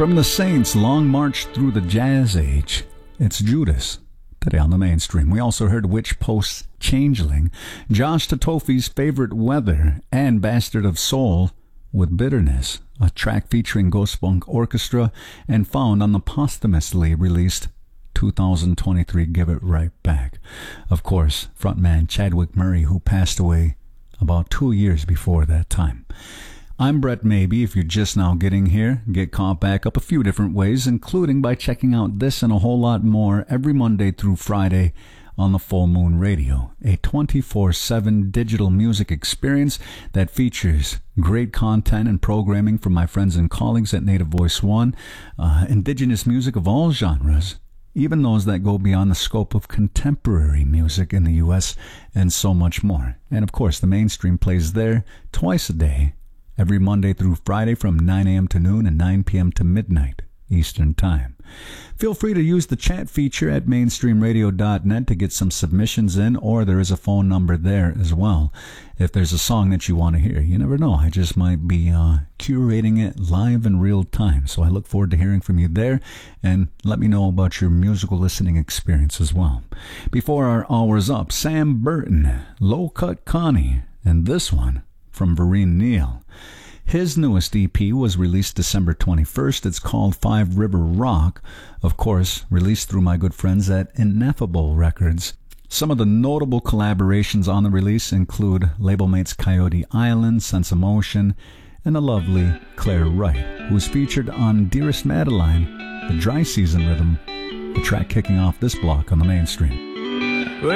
From the Saints' long march through the jazz age, it's Judas. Today on the mainstream, we also heard Witch Post's Changeling, Josh Tatofi's Favorite Weather, and Bastard of Soul with Bitterness, a track featuring Ghost Funk Orchestra and found on the posthumously released 2023 Give It Right Back. Of course, frontman Chadwick Murray, who passed away about 2 years before that time. I'm Brett Maybe. If you're just now getting here, get caught back up a few different ways, including by checking out this and a whole lot more every Monday through Friday on the Full Moon Radio, a 24/7 digital music experience that features great content and programming from my friends and colleagues at Native Voice One, indigenous music of all genres, even those that go beyond the scope of contemporary music in the U.S., and so much more. And of course, the mainstream plays there twice a day, every Monday through Friday from 9 a.m. to noon and 9 p.m. to midnight Eastern Time. Feel free to use the chat feature at mainstreamradio.net to get some submissions in, or there is a phone number there as well. If there's a song that you want to hear, you never know. I just might be curating it live in real time. So I look forward to hearing from you there, and let me know about your musical listening experience as well. Before our hour's up, Sam Burton, Low Cut Connie, and this one from Vereen Neal. His newest EP was released December 21st. It's called Five River Rock, of course, released through my good friends at Ineffable Records. Some of the notable collaborations on the release include label mates Coyote Island, Sense of Motion, and the lovely Claire Wright, who was featured on Dearest Madeline, the Dry Season Rhythm, the track kicking off this block on the mainstream.